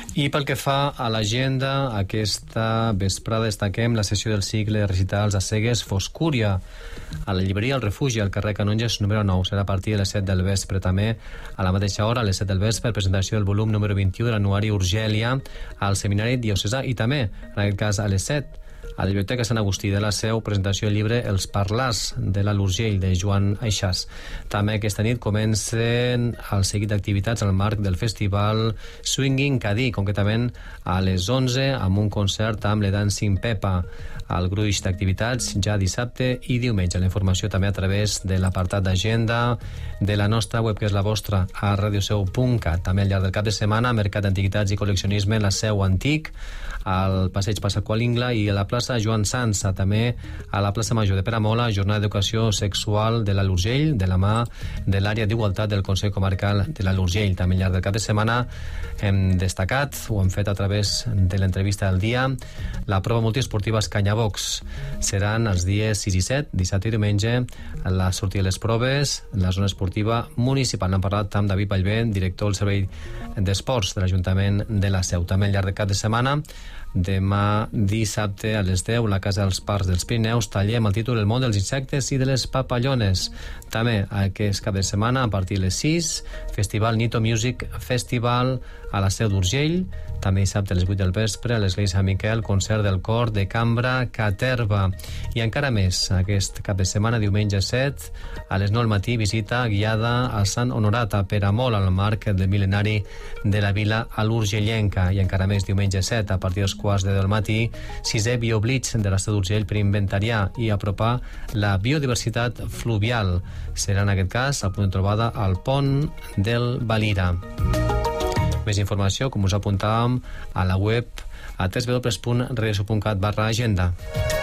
I pel que fa a l'agenda, aquesta vesprada destaquem la sessió del cicle de recitals a cegues Foscúria a la llibreria El Refugi, al carrer Canonges número 9. Serà a partir de les 7 del vespre. També a la mateixa hora, a les 7 del vespre, presentació del volum número 21 de l'anuari Urgèlia al Seminari Diocesà, i també, en aquest cas, a les 7, a la Biblioteca Sant Agustí de la Seu, presentació del llibre Els Parlars de la l'Urgell, de Joan Aixàs. També aquesta nit comencen el seguit d'activitats al marc del festival Swinging Cadí, concretament a les 11, amb un concert amb le Dancing Pepa. El gruix d'activitats ja dissabte i diumenge. La informació també a través de l'apartat d'agenda de la nostra web, que és la vostra, a radioseu.cat. També al llarg del cap de setmana, Mercat d'Antiguitats i Col·leccionisme, la Seu Antic, al passeig Pasqual Ingla i a la plaça Joan Sansa. També a la plaça Major de Peramola, jornada d'educació sexual de l'Alt Urgell, de la mà de l'àrea d'igualtat del Consell Comarcal de l'Alt Urgell. També al llarg del cap de setmana hem destacat, ho hem fet a través de l'entrevista del dia, la prova multiesportiva Escanyavox. Seran els dies 6 i 7, dissabte i diumenge, la sortida de les proves en la zona esportiva municipal. N'hem parlat amb David Vallvé, director del Servei d'Esports de l'Ajuntament de la Seu. També al llarg del cap de setmana, demà dissabte a les 10, la Casa dels Parcs dels Pirineus, taller amb el títol El món dels insectes i de les papallones. També aquest cap de setmana, a partir de les 6, Festival Nito Music Festival a la Seu d'Urgell. També dissabte a les 8 del vespre, a l'Església Sant Miquel, concert del cor de cambra Caterva. I encara més, aquest cap de setmana, diumenge 7, a les 9 del matí, visita guiada a Sant Honorat, a Peramol, al marc del mil·lenari de la vila a l'Urgellenca. I encara més, diumenge 7, a partir dels quarts de 10 del matí, 6è Bioblitz de l'Estat d'Urgell per inventariar i apropar la biodiversitat fluvial. Serà en aquest cas el punt de trobada al Pont del Valira. Més informació, com us apuntàvem, a la web a www.radioseu.cat/agenda.